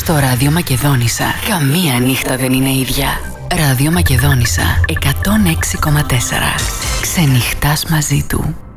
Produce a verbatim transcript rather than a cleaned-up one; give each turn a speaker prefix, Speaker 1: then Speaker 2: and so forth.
Speaker 1: Στο Ράδιο Μακεδόνισσα καμία νύχτα δεν είναι ίδια. Ράδιο Μακεδόνισσα εκατόν έξι κόμμα τέσσερα. Ξενυχτάς μαζί του.